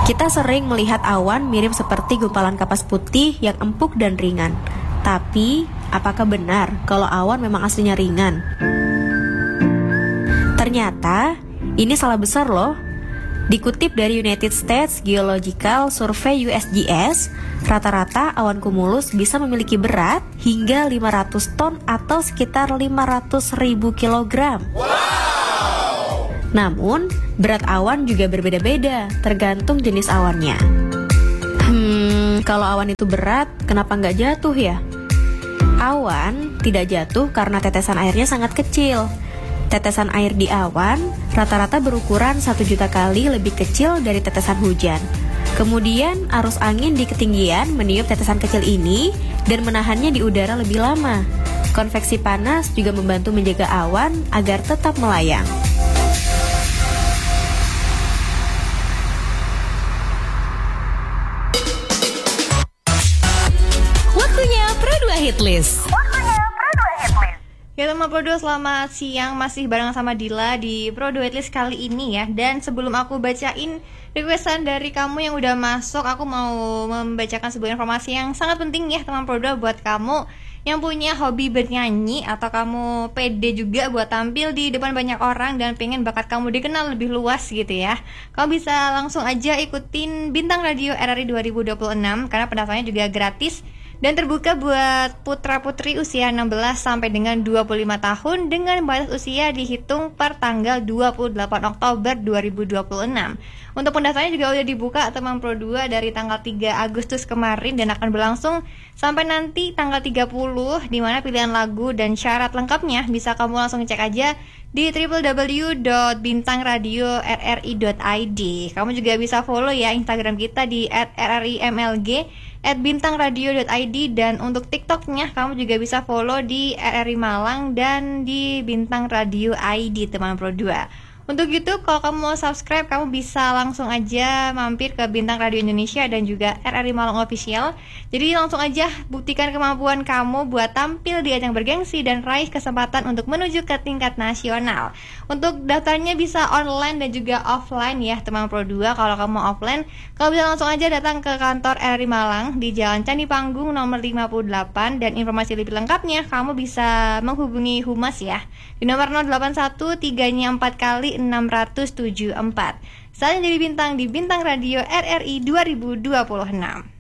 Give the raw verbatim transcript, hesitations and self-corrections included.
Kita sering melihat awan mirip seperti gumpalan kapas putih yang empuk dan ringan. Tapi, apakah benar kalau awan memang aslinya ringan? Ternyata, ini salah besar loh. Dikutip dari United States Geological Survey U S G S, rata-rata awan cumulus bisa memiliki berat hingga lima ratus ton atau sekitar lima ratus ribu kilogram. Namun, berat awan juga berbeda-beda, tergantung jenis awannya. Hmm, kalau awan itu berat, kenapa nggak jatuh ya? Awan tidak jatuh karena tetesan airnya sangat kecil. Tetesan air di awan rata-rata berukuran satu juta kali lebih kecil dari tetesan hujan. Kemudian, arus angin di ketinggian meniup tetesan kecil ini dan menahannya di udara lebih lama. Konveksi panas juga membantu menjaga awan agar tetap melayang. Hitlist. Ya teman Pro dua, selamat siang, masih bareng sama Dila di Pro dua Hitlist kali ini ya. Dan sebelum aku bacain requestan dari kamu yang udah masuk, aku mau membacakan sebuah informasi yang sangat penting ya teman Pro dua buat kamu yang punya hobi bernyanyi atau kamu pede juga buat tampil di depan banyak orang dan pengen bakat kamu dikenal lebih luas gitu ya. Kamu bisa langsung aja ikutin Bintang Radio R R I dua ribu dua puluh enam karena pendaftarannya juga gratis dan terbuka buat putra-putri usia enam belas sampai dengan dua puluh lima tahun dengan batas usia dihitung per tanggal dua puluh delapan Oktober dua ribu dua puluh enam. Untuk pendaftarannya juga udah dibuka teman Pro dua dari tanggal tiga Agustus kemarin dan akan berlangsung sampai nanti tanggal tiga puluh, di mana pilihan lagu dan syarat lengkapnya bisa kamu langsung cek aja di w w w dot bintang radio r r i dot i d. Kamu juga bisa follow ya Instagram kita di at r r i m l g, at bintang radio dot i d, dan untuk TikToknya kamu juga bisa follow di R R I Malang dan di Bintang Radio I D teman Pro dua. Untuk YouTube, kalau kamu mau subscribe, kamu bisa langsung aja mampir ke Bintang Radio Indonesia dan juga R R I Malang Official. Jadi langsung aja buktikan kemampuan kamu buat tampil di ajang bergengsi dan raih kesempatan untuk menuju ke tingkat nasional. Untuk daftarnya bisa online dan juga offline ya teman Pro dua. Kalau kamu offline, kamu bisa langsung aja datang ke kantor R R I Malang di Jalan Candi Panggung nomor lima puluh delapan, dan informasi lebih lengkapnya kamu bisa menghubungi Humas ya di nomor nol delapan satu tiga empat kali enam nol tujuh empat. Saatnya jadi bintang di Bintang Radio R R I dua ribu dua puluh enam.